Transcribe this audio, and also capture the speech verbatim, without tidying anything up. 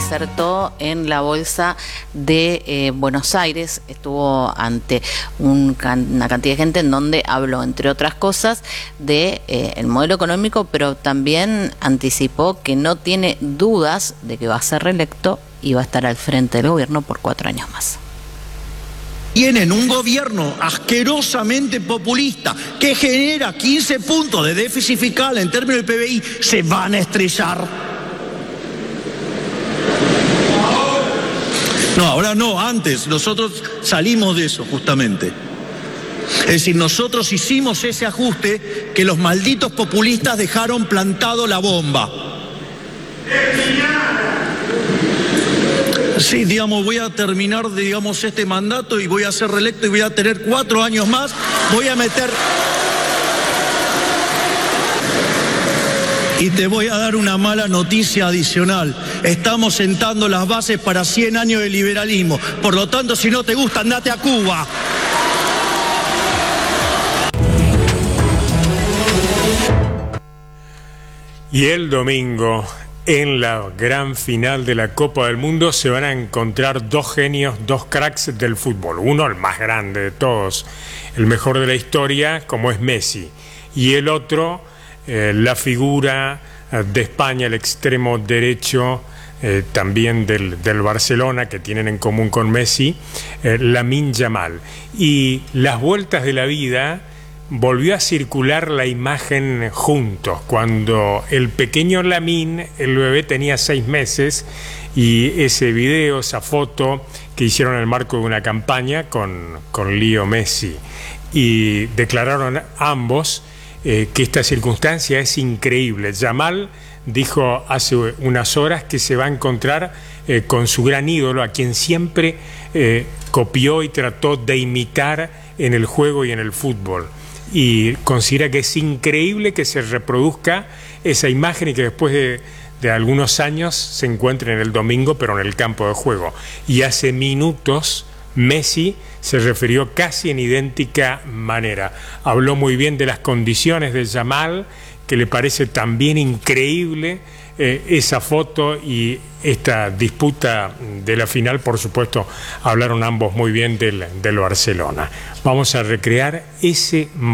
insertó en la bolsa de eh, Buenos Aires. Estuvo ante un can una cantidad de gente en donde habló, entre otras cosas, de eh, el modelo económico, pero también anticipó que no tiene dudas de que va a ser reelecto y va a estar al frente del gobierno por cuatro años más. Tienen un gobierno asquerosamente populista que genera quince puntos de déficit fiscal en términos del P B I, se van a estrellar. No, ahora no, antes, nosotros salimos de eso justamente. Es decir, nosotros hicimos ese ajuste que los malditos populistas dejaron plantado la bomba. Sí, digamos, voy a terminar, digamos, este mandato y voy a ser reelecto y voy a tener cuatro años más. Voy a meter... Y te voy a dar una mala noticia adicional. Estamos sentando las bases para cien años de liberalismo. Por lo tanto, si no te gusta, andate a Cuba. Y el domingo, en la gran final de la Copa del Mundo, se van a encontrar dos genios, dos cracks del fútbol. Uno, el más grande de todos, el mejor de la historia, como es Messi. Y el otro, eh, la figura de España, el extremo derecho, eh, también del, del Barcelona, que tienen en común con Messi, eh, Lamine Yamal. Y las vueltas de la vida... volvió a circular la imagen juntos, cuando el pequeño Lamine, el bebé, tenía seis meses, y ese video, esa foto que hicieron en el marco de una campaña con, con Leo Messi, y declararon ambos eh, que esta circunstancia es increíble. Yamal dijo hace unas horas que se va a encontrar eh, con su gran ídolo, a quien siempre eh, copió y trató de imitar en el juego y en el fútbol. Y considera que es increíble que se reproduzca esa imagen y que después de, de algunos años se encuentre en el domingo, pero en el campo de juego. Y hace minutos Messi se refirió casi en idéntica manera. Habló muy bien de las condiciones de Yamal, que le parece también increíble eh, esa foto y esta disputa de la final. Por supuesto, hablaron ambos muy bien del, del Barcelona. Vamos a recrear ese